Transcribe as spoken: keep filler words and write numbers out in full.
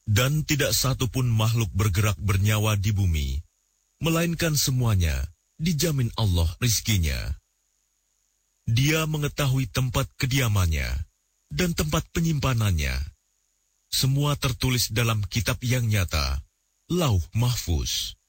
Dan tidak satu pun makhluk bergerak bernyawa di bumi, melainkan semuanya dijamin Allah rizkinya. Dia mengetahui tempat kediamannya dan tempat penyimpanannya. Semua tertulis dalam kitab yang nyata, Lauh Mahfuz.